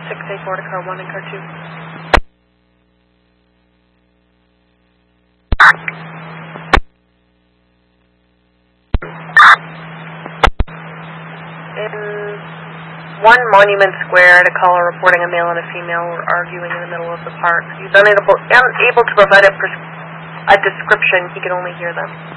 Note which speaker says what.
Speaker 1: 684 to car 1 and car 2. In 1 Monument Square, at a caller reporting a male and a female were arguing in the middle of the park. He's unable to provide a description. He can only hear them.